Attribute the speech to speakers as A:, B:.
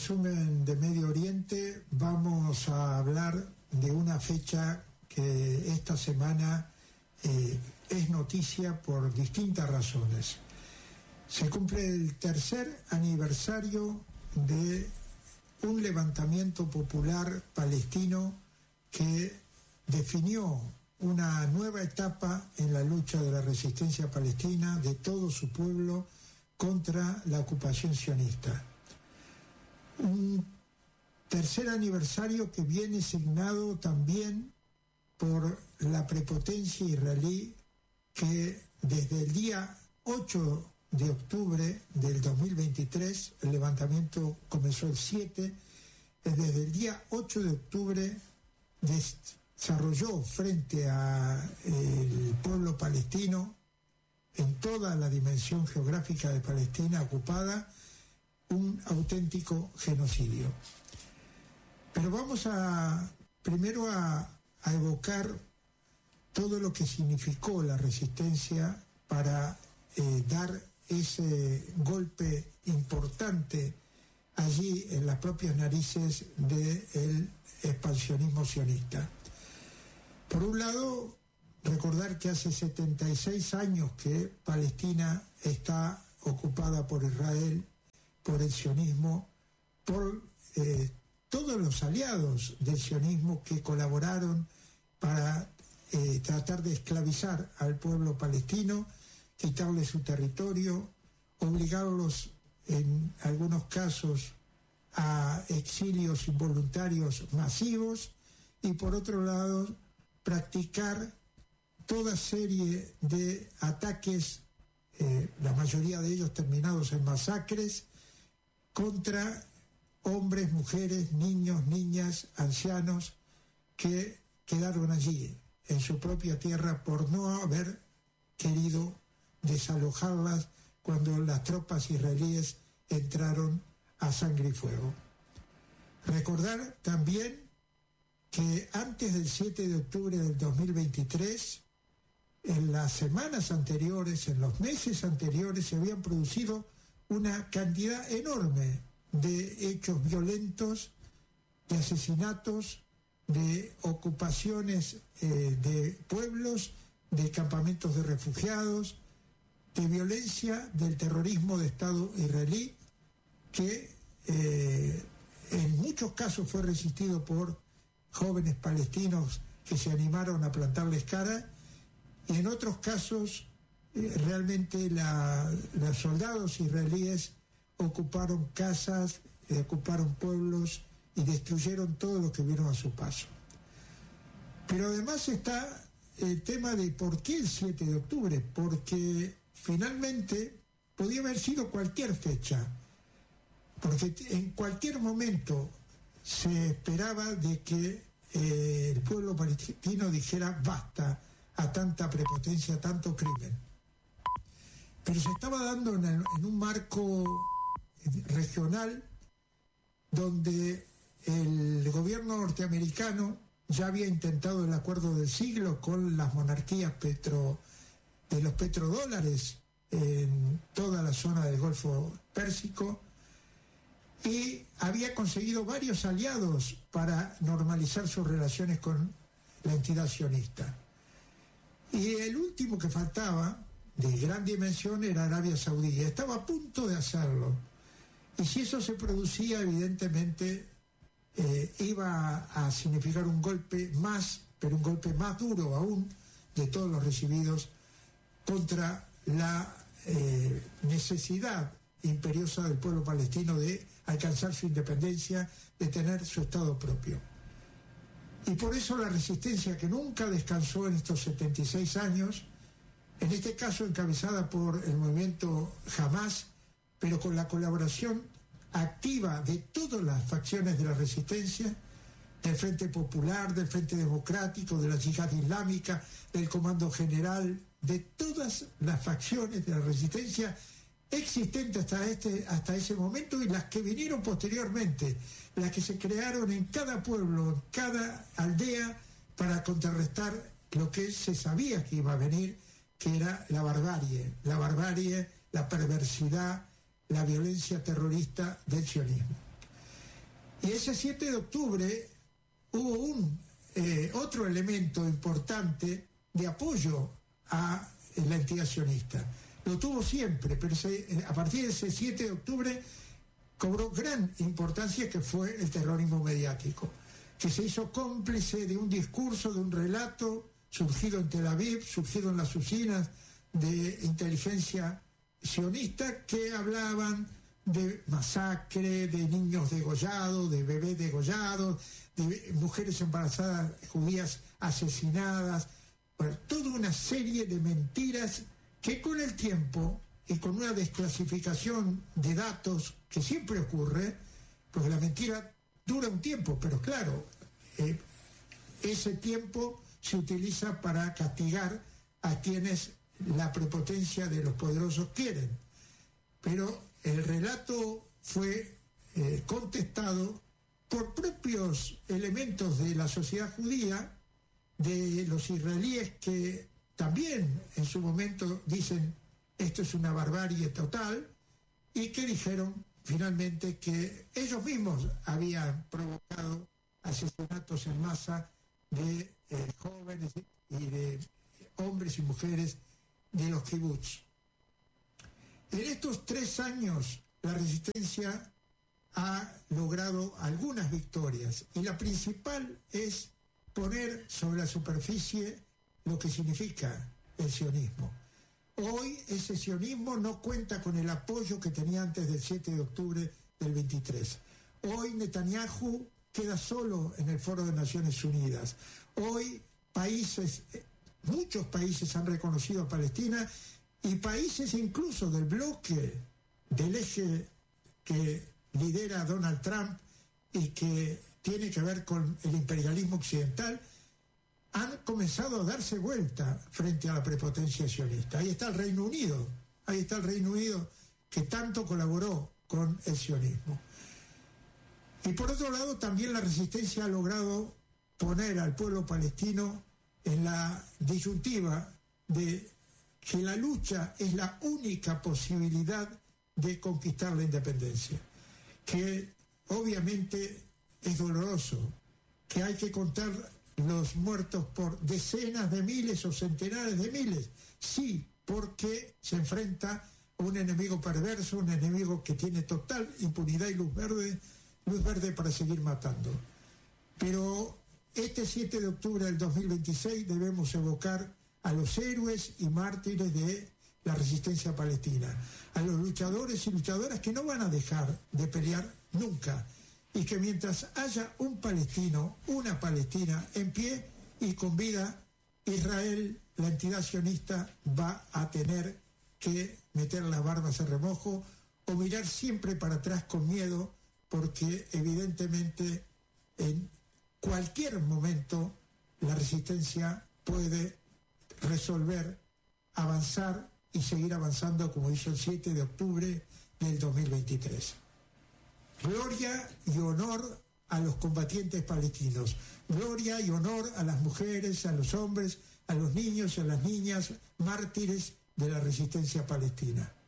A: resumen de Medio Oriente vamos a hablar de una fecha que esta semana es noticia por distintas razones. Se cumple el tercer aniversario de un levantamiento popular palestino que definió una nueva etapa en la lucha de la resistencia palestina de todo su pueblo contra la ocupación sionista. Un tercer aniversario que viene signado también por la prepotencia israelí que desde el día 8 de octubre del 2023, el levantamiento comenzó el 7, desde el día 8 de octubre desarrolló frente al pueblo palestino en toda la dimensión geográfica de Palestina ocupada un auténtico genocidio. Pero vamos primero a evocar todo lo que significó la resistencia para dar ese golpe importante allí en las propias narices del expansionismo sionista. Por un lado, recordar que hace 76 años que Palestina está ocupada por Israel, por el sionismo, por todos los aliados del sionismo que colaboraron para tratar de esclavizar al pueblo palestino, quitarle su territorio, obligarlos en algunos casos a exilios involuntarios masivos y por otro lado practicar toda serie de ataques, la mayoría de ellos terminados en masacres, contra hombres, mujeres, niños, niñas, ancianos que quedaron allí en su propia tierra por no haber querido desalojarlas cuando las tropas israelíes entraron a sangre y fuego. Recordar también que antes del 7 de octubre del 2023, en las semanas anteriores, en los meses anteriores, se habían producido una cantidad enorme de hechos violentos, de asesinatos, de ocupaciones de pueblos, de campamentos de refugiados, de violencia del terrorismo de Estado israelí, que en muchos casos fue resistido por jóvenes palestinos que se animaron a plantarles cara, y en otros casos realmente los soldados israelíes ocuparon casas, ocuparon pueblos y destruyeron todo lo que vieron a su paso. Pero además está el tema de por qué el 7 de octubre, porque finalmente podía haber sido cualquier fecha, porque en cualquier momento se esperaba de que el pueblo palestino dijera basta a tanta prepotencia, a tanto crimen. Pero se estaba dando en un marco regional donde el gobierno norteamericano ya había intentado el acuerdo del siglo con las monarquías de los petrodólares en toda la zona del Golfo Pérsico y había conseguido varios aliados para normalizar sus relaciones con la entidad sionista. Y el último que faltaba, de gran dimensión, era Arabia Saudí. Estaba a punto de hacerlo. Y si eso se producía, evidentemente iba a significar un golpe más, pero un golpe más duro aún de todos los recibidos contra la necesidad imperiosa del pueblo palestino de alcanzar su independencia, de tener su Estado propio. Y por eso la resistencia que nunca descansó en estos 76 años, en este caso encabezada por el movimiento Hamás, pero con la colaboración activa de todas las facciones de la resistencia, del Frente Popular, del Frente Democrático, de la Yihad Islámica, del Comando General, de todas las facciones de la resistencia existentes hasta ese momento y las que vinieron posteriormente, las que se crearon en cada pueblo, en cada aldea, para contrarrestar lo que se sabía que iba a venir, que era la barbarie, la perversidad, la violencia terrorista del sionismo. Y ese 7 de octubre hubo otro elemento importante de apoyo a la entidad sionista. Lo tuvo siempre, pero a partir de ese 7 de octubre cobró gran importancia, que fue el terrorismo mediático, que se hizo cómplice de un discurso, de un relato surgido en Tel Aviv, surgido en las usinas de inteligencia sionista, que hablaban de masacre, de niños degollados, de bebés degollados, de mujeres embarazadas judías asesinadas, bueno, toda una serie de mentiras que con el tiempo y con una desclasificación de datos que siempre ocurre, porque la mentira dura un tiempo, pero claro, ese tiempo se utiliza para castigar a quienes la prepotencia de los poderosos quieren. Pero el relato fue contestado por propios elementos de la sociedad judía, de los israelíes, que también en su momento dicen esto es una barbarie total, y que dijeron finalmente que ellos mismos habían provocado asesinatos en masa de jóvenes y de hombres y mujeres de los kibutz. En estos 3 años la resistencia ha logrado algunas victorias, y la principal es poner sobre la superficie lo que significa el sionismo. Hoy ese sionismo no cuenta con el apoyo que tenía antes del 7 de octubre del 23. Hoy Netanyahu queda solo en el Foro de Naciones Unidas. Hoy muchos países han reconocido a Palestina, y países incluso del bloque, del eje que lidera Donald Trump y que tiene que ver con el imperialismo occidental, han comenzado a darse vuelta frente a la prepotencia sionista. Ahí está el Reino Unido que tanto colaboró con el sionismo. Y por otro lado, también la resistencia ha logrado poner al pueblo palestino en la disyuntiva de que la lucha es la única posibilidad de conquistar la independencia, que obviamente es doloroso, que hay que contar los muertos por decenas de miles o centenares de miles, sí, porque se enfrenta a un enemigo perverso, un enemigo que tiene total impunidad y luz verde para seguir matando. Pero este 7 de octubre del 2026 debemos evocar a los héroes y mártires de la resistencia palestina, a los luchadores y luchadoras que no van a dejar de pelear nunca, y que mientras haya un palestino, una palestina en pie y con vida, Israel, la entidad sionista, va a tener que meter las barbas en remojo o mirar siempre para atrás con miedo, porque evidentemente en cualquier momento la resistencia puede resolver, avanzar y seguir avanzando como hizo el 7 de octubre del 2023. Gloria y honor a los combatientes palestinos, gloria y honor a las mujeres, a los hombres, a los niños y a las niñas mártires de la resistencia palestina.